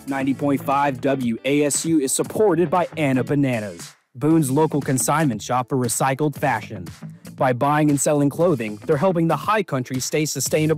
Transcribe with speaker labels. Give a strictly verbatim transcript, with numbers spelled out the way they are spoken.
Speaker 1: ninety point five W A S U is supported by Anna Bananas, Boone's local consignment shop for recycled fashion. By buying and selling clothing, they're helping the high country stay sustainable